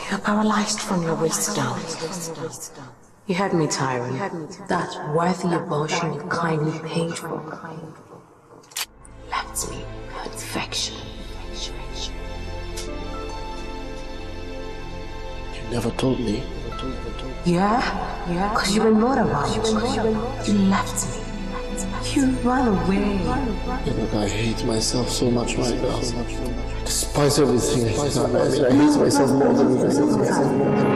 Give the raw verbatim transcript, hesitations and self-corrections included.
You're paralyzed from your waist down. You had me, Tyron. That worthy abortion you kindly paid for left me perfection. You never told me. Yeah? Yeah? Because you were not around. You left me. You ran away. Look, I hate myself so much right now. I despise everything. I hate myself more than you.